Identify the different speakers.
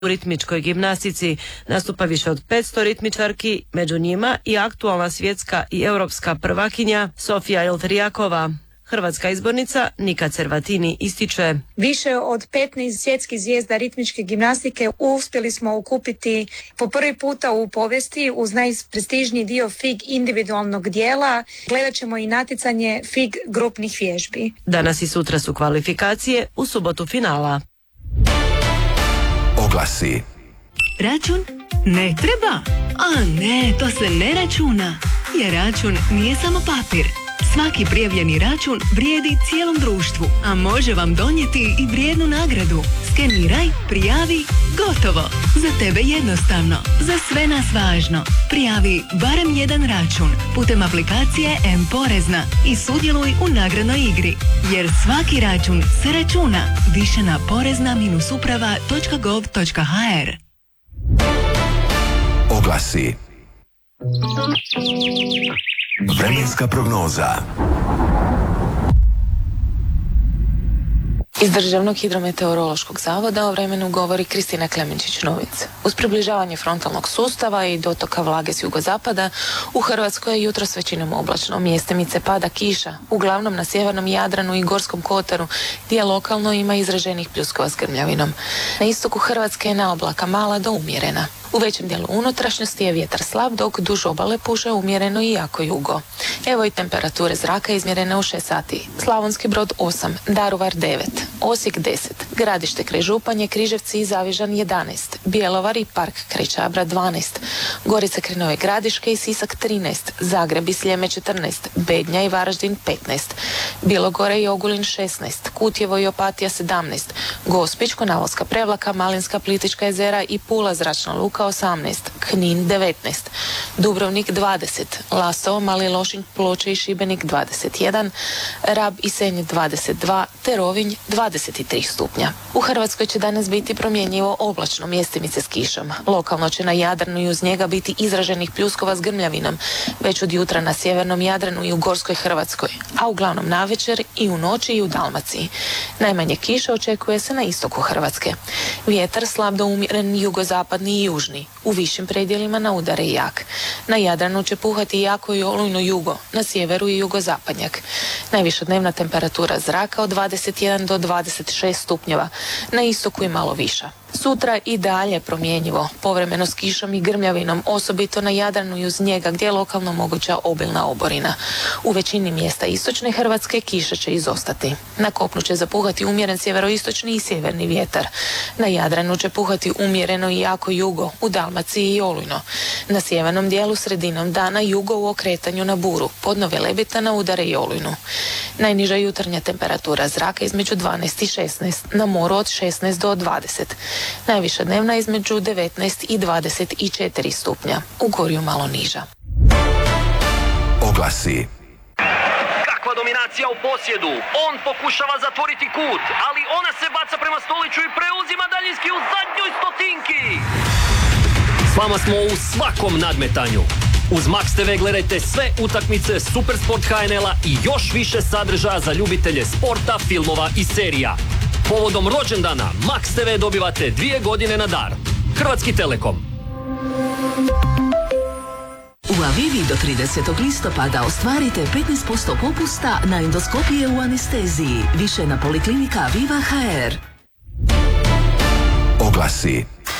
Speaker 1: U ritmičkoj gimnastici nastupa više od 500 ritmičarki, među njima i aktualna svjetska i europska prvakinja Sofija Iltrijakova. Hrvatska izbornica Nika Cervatini ističe:
Speaker 2: Više od 15 svjetskih zvijezda ritmičke gimnastike uspjeli smo okupiti po prvi puta u povijesti uz najprestižniji dio FIG individualnog dijela. Gledat ćemo i natjecanje FIG grupnih vježbi.
Speaker 1: Danas i sutra su kvalifikacije, u subotu finala.
Speaker 3: Oglasi.
Speaker 4: Račun ne treba? A ne, to se ne računa. Jer račun nije samo papir. Svaki prijavljeni račun vrijedi cijelom društvu, a može vam donijeti i vrijednu nagradu. Skeniraj, prijavi, gotovo. Za tebe jednostavno, za sve nas važno. Prijavi barem jedan račun putem aplikacije M-Porezna i sudjeluj u nagradnoj igri. Jer svaki račun se računa. Više na porezna-uprava.gov.hr.
Speaker 3: Oglasi. Vremenska prognoza.
Speaker 5: Iz Državnog hidrometeorološkog zavoda o vremenu govori Kristina Klemenčić-Novic. Uz približavanje frontalnog sustava i dotoka vlage s jugozapada, u Hrvatskoj je jutros većinom oblačno. Mjestimice pada kiša, uglavnom na sjevernom Jadranu i Gorskom kotaru, gdje lokalno ima izraženih pljuskova s grmljavinom. Na istoku Hrvatske je na oblaka mala do umjerena. U većem dijelu unutrašnjosti je vjetar slab, dok duž obale puše umjereno i jako jugo. Evo i temperature zraka izmjerene u 6 sati. Slavonski Brod 8, Daruvar 9, Osijek 10, Gradište kraj Županje, Križevci i Zavižan 11, Bjelovar i Park kraj Čabra 12, Gorica kraj Nove Gradiške i Sisak 13, Zagreb i Sljeme 14, Bednja i Varaždin 15, Bilogore i Ogulin 16, Kutjevo i Opatija 17, Gospić, Konavoska Prevlaka, Malinska, Plitvička jezera i Pula zračna luka 18, Knin 19, Dubrovnik 20, Lastovo, Mali Lošinj, Ploče i Šibenik 21, Rab i Senj 22, te Rovinj 23 stupnja. U Hrvatskoj će danas biti promjenjivo oblačno, mjestimice s kišom. Lokalno će na Jadranu i uz njega biti izraženih pljuskova s grmljavinom, već od jutra na sjevernom Jadranu i u Gorskoj Hrvatskoj, a uglavnom navečer i u noći i u Dalmaciji. Najmanje kiše očekuje se na istoku Hrvatske. Vjetar slab do umjeren jugozapadni i južni, u višim predjelima na udare i jak. Na Jadranu će puhati jako i olujno jugo, na sjeveru i jugozapadnjak. Najviša dnevna temperatura zraka od 21 do 26 stupnjeva, na istoku i malo viša. Sutra i dalje promjenjivo, povremeno s kišom i grmljavinom, osobito na Jadranu i uz njega gdje je lokalno moguća obilna oborina. U većini mjesta istočne Hrvatske kiše će izostati. Na kopnu će zapuhati umjeren sjeveroistočni i sjeverni vjetar. Na Jadranu će puhati umjereno i jako jugo, u Dalmaciji i olujno. Na sjevernom dijelu sredinom dana jugo u okretanju na buru, pod Nove Lebita na udare i olujnu. Najniža jutarnja temperatura zraka između 12 i 16, na moru od 16 do 20. Najviša dnevna između 19 i 24 stupnja, u Gorju malo niža.
Speaker 3: Oglasi.
Speaker 6: Kakva dominacija u posjedu, on pokušava zatvoriti kut, ali ona se baca prema Stoliću i preuzima daljinski u zadnjoj stotinki.
Speaker 7: S vama smo u svakom nadmetanju. Uz Max TV gledajte sve utakmice Supersport HNL-a i još više sadržaja za ljubitelje sporta, filmova i serija. Povodom rođendana Max TV dobivate 2 godine na dar. Hrvatski Telekom.
Speaker 4: U Avivi do 30. listopada ostvarite 15% popusta na endoskopije u anesteziji. Više na Poliklinika Aviva HR.
Speaker 3: Oglasi.